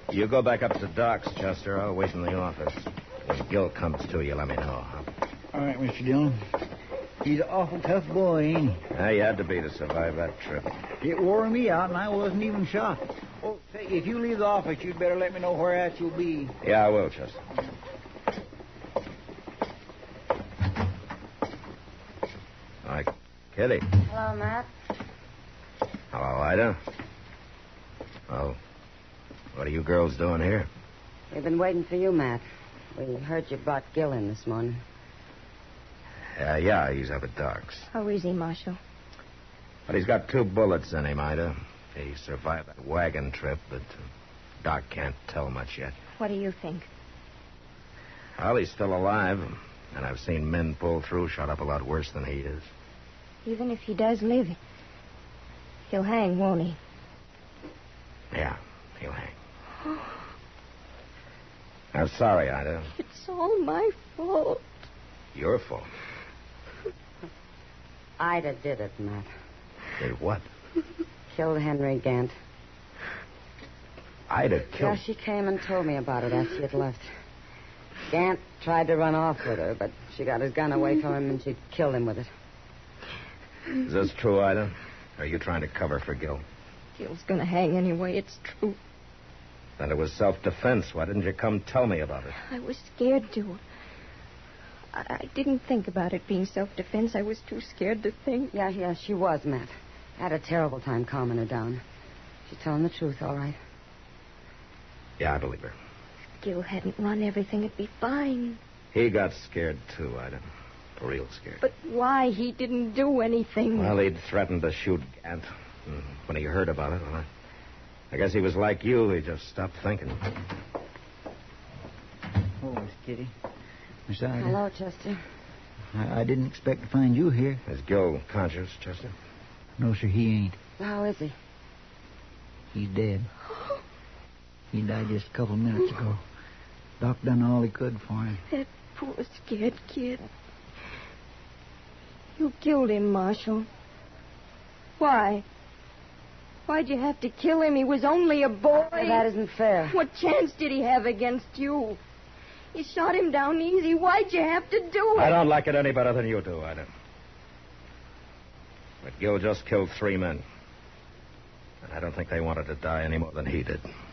You go back up to the docks, Chester. I'll wait in the office. When Gil comes to you, let me know. All right, Mr. Dillon. He's an awful tough boy, ain't he? You had to be to survive that trip. It wore me out, and I wasn't even shot. Oh, say, if you leave the office, you'd better let me know where at you'll be. Yeah, I will, Chester. All right, Kitty. Hello, Matt. Hello, Ida. Well, what are you girls doing here? We've been waiting for you, Matt. We heard you brought Gil in this morning. Yeah, he's up at Doc's. How is he, Marshal? But he's got 2 bullets in him, Ida. He survived that wagon trip, but Doc can't tell much yet. What do you think? Well, he's still alive, and I've seen men pull through shot up a lot worse than he is. Even if he does live, he'll hang, won't he? Yeah, he'll hang. I'm sorry, Ida. It's all my fault. Your fault. Ida did it, Matt. Did what? Killed Henry Gant. Ida Yeah, killed... she came and told me about it after she had left. Gant tried to run off with her, but she got his gun away from him and she killed him with it. Is this true, Ida? Or are you trying to cover for Gil? Gil's gonna hang anyway, it's true. Then it was self-defense. Why didn't you come tell me about it? I was scared to. I didn't think about it being self-defense. I was too scared to think. Yeah, she was, Matt. I had a terrible time calming her down. She's telling the truth, all right. Yeah, I believe her. If Gil hadn't run everything, it'd be fine. He got scared, too, Ida. Real scared. But why? He didn't do anything. Well, he'd threatened to shoot Gant. When he heard about it, well, I guess he was like you. He just stopped thinking. Oh, Miss Kitty. Miss Ida. Hello, Chester. I didn't expect to find you here. Is Gil conscious, Chester? No, sir, he ain't. How is he? He's dead. He died just a couple minutes ago. Doc done all he could for him. That poor scared kid. You killed him, Marshal. Why? Why'd you have to kill him? He was only a boy. That isn't fair. What chance did he have against you? You shot him down easy. Why'd you have to do it? I don't like it any better than you do, Ida. But Gil just killed 3 men. And I don't think they wanted to die any more than he did.